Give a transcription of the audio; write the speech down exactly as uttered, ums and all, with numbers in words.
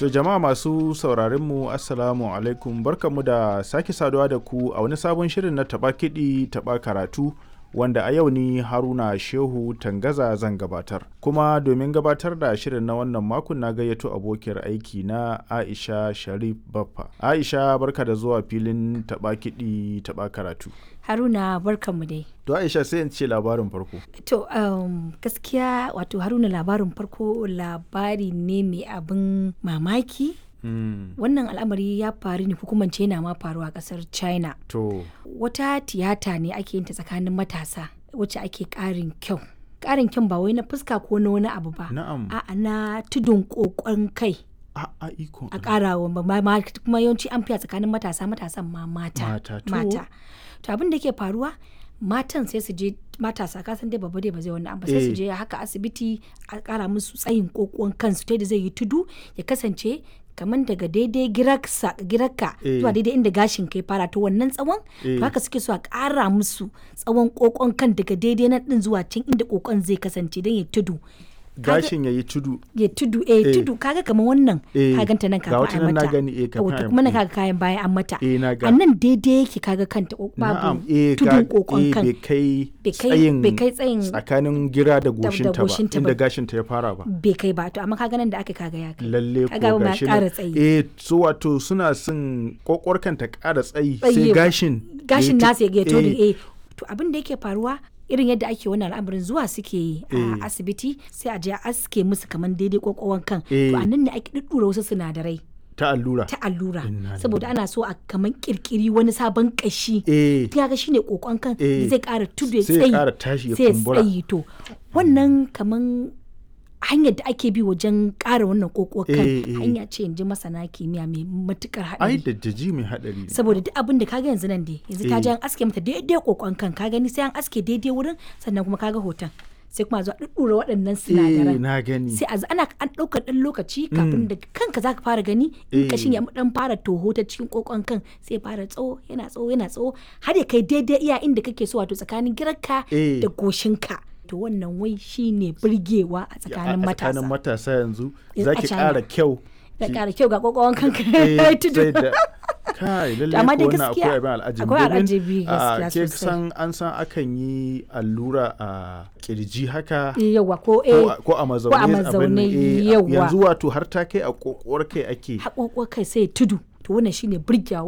To jama'a masu sauraron mu assalamu alaikum, barkanmu da sake saduwa da ku a wani sabon shirin na taɓa kiɗi taɓa karatu wanda a yau ni Haruna Shehu Tangaza zan gabatar. Kuma domin gabatar da shirin na wannan makon na gayyato abokiyar aiki na Aisha Sharif Baffa. Aisha, barka da zuwa filin taɓa kiɗi taɓa karatu. Haruna, barkanmu dai. To Aisha, sai in ce labarin farko. To um, gaskiya wato Haruna, labarin farko labari ne mai abin mamaki. Mm. Wannan al'amari ya faru ne, hukumance yana ma faruwa a kasar China. To. Wata tiyata ne ake yin ta tsakanin matasa wacce ake ƙarin kyau. Ƙarin kyau ba wai na fuska ko na wani abu ba. Na'am. A'a, na tudun ƙoƙon kai. A a iko. A ƙara wa kuma yawanci an fiya tsakanin matasa matasan ma mata. Mata. To. Mata. To abin da ke faruwa, matan sai su je, matasa kasan dai babba dai ba zai wannan ba, sai su je haka asibiti a kara musu tsayin kokon kansu ta da zai yi tudu ya kasance kamar daga daidai girarka zuwa daidai inda gashin kai fara, to wannan tsawon to haka suke so a kara musu tsawon kokon kan daga daidai nan din zuwa can inda kokon zai kasance don ya tudu. Gashin ya yi tudu ya tudu eh, eh tudu kaga kamar wannan eh, ka ganta nan kafin a mata, na gani eh kafin a kuma na kaga kayan baya an mata eh, na a nan daidai yake kaga kanta babu eh, tudun kokon kan bai kai tsayin bai kai tsayin tsakanin gira da goshinta ba inda gashinta ya fara ba, bai kai ba. To amma kaga nan da aka kaga ya kai lalle ko gashi eh so wato suna son kokor kanta ƙara tsayi sai gashin gashin nasa ya to eh to abin da yake faruwa irin yadda ake wannan al'amarin zuwa suke yi a asibiti sai a je a aske musu kaman daidai kokowar kan, to a nan ne ake duddura wasu sinadarai ta allura ta allura saboda ana so a kaman kirkiri wani sabon kashi ya ga shine kokon kan zai kara tudu ya tsayi sai tsayi. To wannan kaman hanyar da ake bi wajen ƙara wannan kokowar kan hanya ce in ji masana kimiyya mai matukar haɗari. Ai da jaji mai haɗari saboda duk abin da kaga yanzu nan dai yanzu ka ji an aske mata daidai kokon kan, ka gani sai an aske daidai wurin, sannan kuma kaga hoton sai kuma zuwa ɗuɗɗura waɗannan sinadaran na gani sai a ana an ɗaukar ɗan lokaci kafin da kanka zaka fara gani in kashin ya dan fara toho ta cikin kokon kan sai fara tsawo yana tsawo yana tsawo har ya kai daidai iya inda kake so, wato tsakanin girarka da goshinka. To wannan wai shine burgewa a tsakanin matasa. A tsakanin matasa yanzu zaki ƙara kyau. Da ƙara kyau ga kokon kanka tudu. Kai lalle ko wannan akwai abin al'ajabi. Akwai al'ajabi gaskiya sosai. Ke san an san akan yi allura a kirji haka. Yawa ko eh ko a mazaune abin yawa. Yanzu wato har ta kai a kokowar kai ake. A kokowar kai sai tudu. To wannan shine burgewa